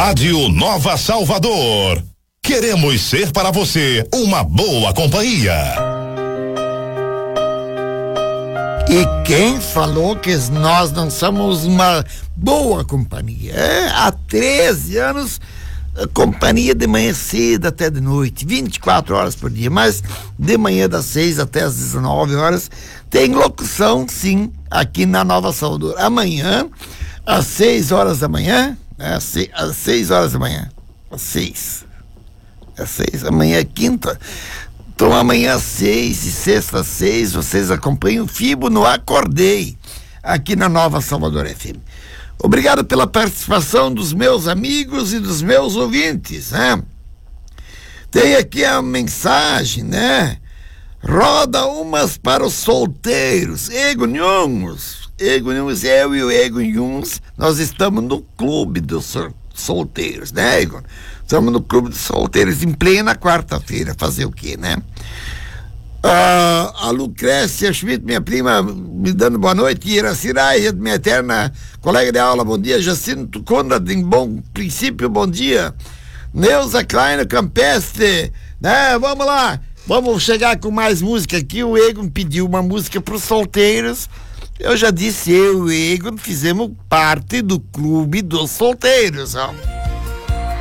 Rádio Nova Salvador. Queremos ser para você uma boa companhia. E quem falou que nós não somos uma boa companhia? Há 13 anos, companhia de manhã cedo até de noite, 24 horas por dia, mas de manhã das 6 até as 19 horas, tem locução, sim, aqui na Nova Salvador. Amanhã, às 6 horas da manhã, às 6 horas da manhã, às 6, amanhã é quinta. Então amanhã às 6 e sexta às 6 vocês acompanham o Fibo no Acordei, aqui na Nova Salvador FM. Obrigado pela participação dos meus amigos e dos meus ouvintes, né? Tem aqui a mensagem, né? Roda umas para os solteiros. Ego Nhungos, eu e o Ego Nhungos, nós estamos no clube dos solteiros, né, Ego? Estamos no clube dos solteiros em plena quarta-feira, fazer o quê, né? A Lucrécia Schmidt, minha prima, me dando boa noite. Iracirai, minha eterna colega de aula, bom dia. Jacinto Conrad, em bom princípio, bom dia. Neuza Klein, Campestre, né? Vamos lá, vamos chegar com mais música aqui. O Egon pediu uma música para os solteiros. Eu já disse, eu e o Egon fizemos parte do clube dos solteiros, ó.